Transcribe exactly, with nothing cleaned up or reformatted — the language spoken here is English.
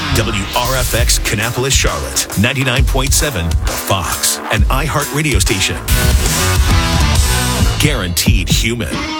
W R F X Kannapolis, Charlotte, ninety-nine point seven, Fox, an iHeart radio station. Guaranteed human.